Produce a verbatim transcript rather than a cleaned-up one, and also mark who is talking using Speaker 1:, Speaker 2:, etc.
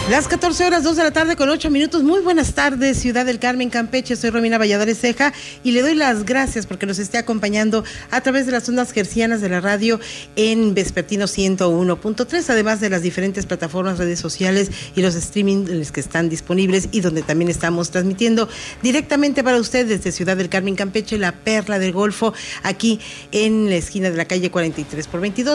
Speaker 1: Las catorce horas, dos de la tarde con ocho minutos. Muy buenas tardes, Ciudad del Carmen, Campeche. Soy Romina Valladares Ceja y le doy las gracias porque nos esté acompañando a través de las ondas hercianas de la radio en Vespertino ciento uno punto tres, además de las diferentes plataformas, redes sociales y los streamings que están disponibles y donde también estamos transmitiendo directamente para usted desde Ciudad del Carmen, Campeche, la perla del Golfo, aquí en la esquina de la calle cuarenta y tres por veintidós.